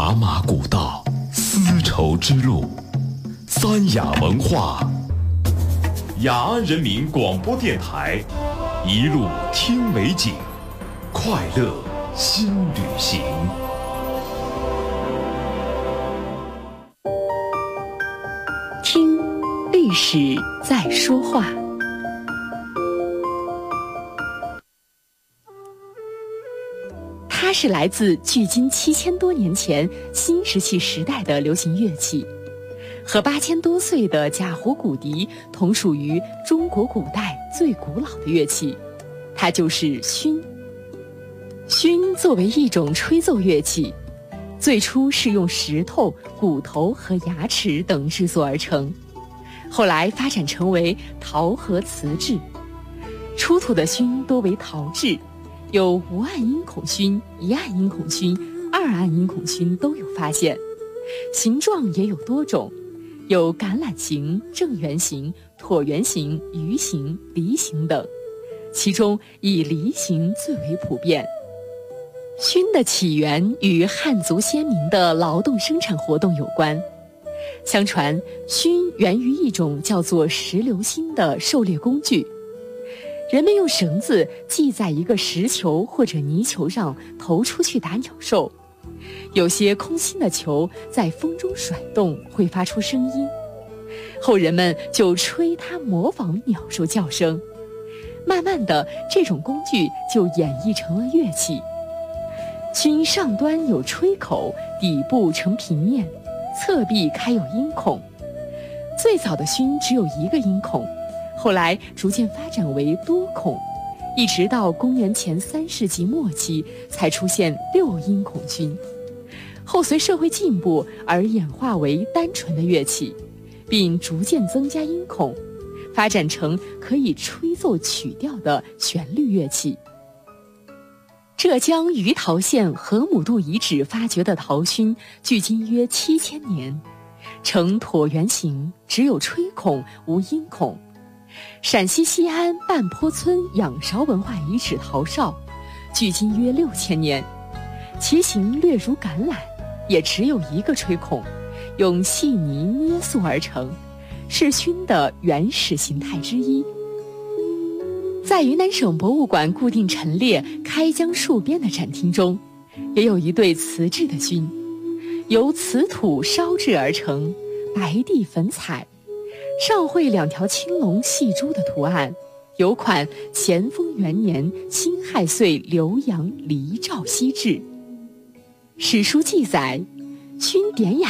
茶马古道，丝绸之路，三雅文化，雅安人民广播电台，一路听美景，快乐新旅行。 听历史在说话。它是来自距今7000多年前新石器时代的流行乐器，和8000多岁的贾胡骨笛同属于中国古代最古老的乐器，它就是埙。埙作为一种吹奏乐器，最初是用石头、骨头和牙齿等制作而成，后来发展成为陶和瓷制。出土的埙多为陶制，有无按音孔埙、一按音孔埙、二按音孔埙都有发现，形状也有多种，有橄榄形、正圆形、椭圆形、鱼形、梨形等，其中以梨形最为普遍。埙的起源与汉族先民的劳动生产活动有关。相传，埙源于一种叫做石榴心的狩猎工具。人们用绳子系在一个石球或者泥球上投出去打鸟兽，有些空心的球在风中甩动会发出声音，后人们就吹它模仿鸟兽叫声，慢慢的这种工具就演绎成了乐器。埙上端有吹口，底部呈平面，侧壁开有音孔。最早的埙只有一个音孔，后来逐渐发展为多孔，一直到公元前3世纪末期才出现6音孔埙，后随社会进步而演化为单纯的乐器，并逐渐增加音孔，发展成可以吹奏曲调的旋律乐器。浙江余陶县河姆渡遗址发掘的陶埙距今约7000年，呈椭圆形，只有吹孔无音孔。陕西西安半坡村仰韶文化遗址陶哨，距今约6000年，其形略如橄榄，也只有一个吹孔，用细泥捏塑而成，是埙的原始形态之一。在云南省博物馆固定陈列开江戍边的展厅中，也有一对瓷制的埙，由瓷土烧制而成，白地粉彩，上绘2条青龙戏珠的图案，有款咸丰元年辛亥岁浏阳黎照锡制。史书记载，埙典雅